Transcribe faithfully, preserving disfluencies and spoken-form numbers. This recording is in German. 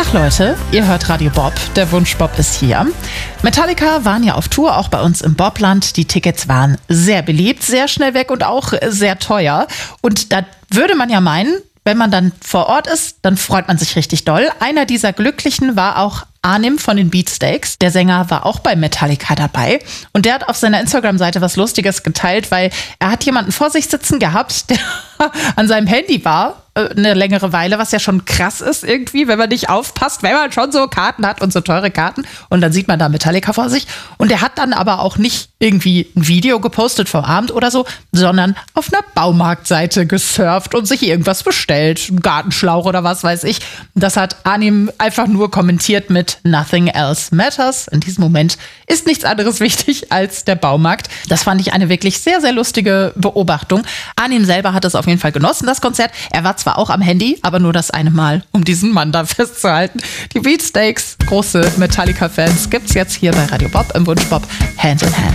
Tag Leute, ihr hört Radio Bob, der Wunschbob ist hier. Metallica waren ja auf Tour, auch bei uns im Bobland. Die Tickets waren sehr beliebt, sehr schnell weg und auch sehr teuer. Und da würde man ja meinen, wenn man dann vor Ort ist, dann freut man sich richtig doll. Einer dieser Glücklichen war auch Arnim von den Beatsteaks. Der Sänger war auch bei Metallica dabei. Und der hat auf seiner Instagram-Seite was Lustiges geteilt, weil er hat jemanden vor sich sitzen gehabt, der an seinem Handy war, eine längere Weile, was ja schon krass ist irgendwie, wenn man nicht aufpasst, wenn man schon so Karten hat und so teure Karten und dann sieht man da Metallica vor sich und der hat dann aber auch nicht irgendwie ein Video gepostet vom Abend oder so, sondern auf einer Baumarktseite gesurft und sich irgendwas bestellt, einen Gartenschlauch oder was weiß ich. Das hat Arnim einfach nur kommentiert mit Nothing else matters. In diesem Moment ist nichts anderes wichtig als der Baumarkt. Das fand ich eine wirklich sehr, sehr lustige Beobachtung. Arnim selber hat es auf jeden Fall genossen, das Konzert. Er war zwar auch am Handy, aber nur das eine Mal, um diesen Mann da festzuhalten. Die Beatsteaks, große Metallica-Fans, gibt's jetzt hier bei Radio Bob im Wunschbob Hand in Hand.